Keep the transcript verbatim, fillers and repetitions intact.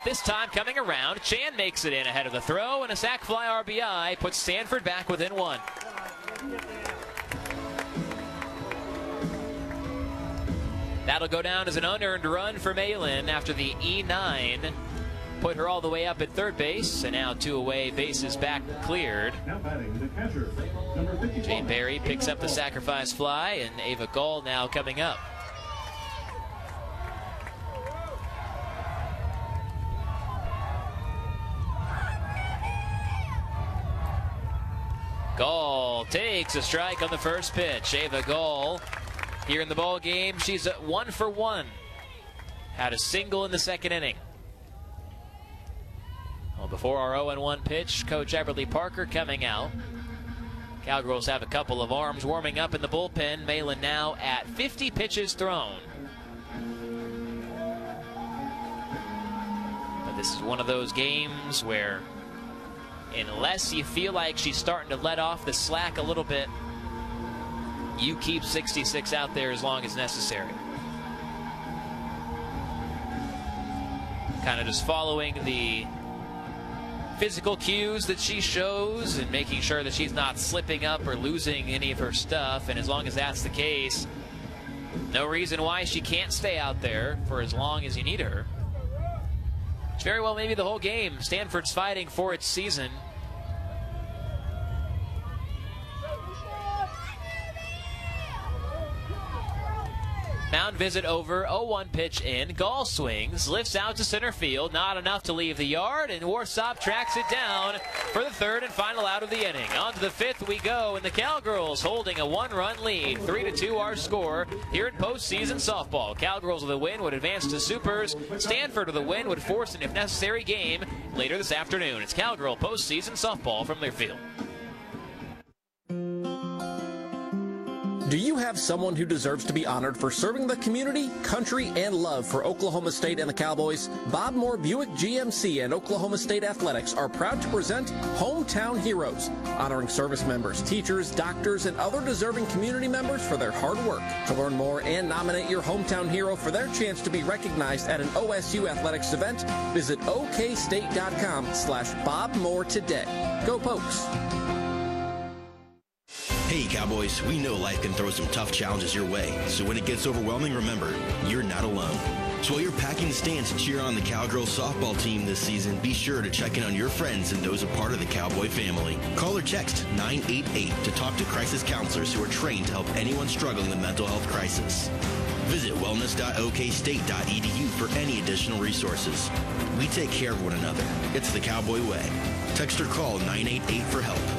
This time coming around, Chan makes it in ahead of the throw, and a sac fly R B I puts Stanford back within one. That'll go down as an unearned run for Malin after the E nine put her all the way up at third base, and now two away, bases back cleared. Now batting the catcher, number fifty-four. Jane Barry picks up the sacrifice fly, and Ava Gall now coming up. Gall takes a strike on the first pitch. Ava Gall here in the ball game. She's at one for one. Had a single in the second inning. Well, before our oh and one pitch, Coach Everly Parker coming out. Cowgirls have a couple of arms warming up in the bullpen. Malin now at fifty pitches thrown. But this is one of those games where, unless you feel like she's starting to let off the slack a little bit, you keep sixty-six out there as long as necessary. Kind of just following the physical cues that she shows and making sure that she's not slipping up or losing any of her stuff. And as long as that's the case, no reason why she can't stay out there for as long as you need her. It's very well maybe the whole game. Stanford's fighting for its season. Mound visit over, oh one pitch in. Gall swings, lifts out to center field. Not enough to leave the yard, and Warsop tracks it down for the third and final out of the inning. On to the fifth we go, and the Cowgirls holding a one-run lead. three to two our score here in postseason softball. Cowgirls with a win would advance to Supers. Stanford with a win would force an if necessary game later this afternoon. It's Cowgirl postseason softball from Learfield. Do you have someone who deserves to be honored for serving the community, country, and love for Oklahoma State and the Cowboys? Bob Moore Buick G M C and Oklahoma State Athletics are proud to present Hometown Heroes, honoring service members, teachers, doctors, and other deserving community members for their hard work. To learn more and nominate your hometown hero for their chance to be recognized at an O S U athletics event, visit okstate.com slash Bob Moore today. Go Pokes! Hey Cowboys, we know life can throw some tough challenges your way, so when it gets overwhelming, remember, you're not alone. So while you're packing the stands to cheer on the Cowgirls softball team this season, be sure to check in on your friends and those a part of the Cowboy family. Call or text nine eight eight to talk to crisis counselors who are trained to help anyone struggling with mental health crisis. Visit wellness dot o k state dot e d u for any additional resources. We take care of one another. It's the Cowboy way. Text or call nine eight eight for help.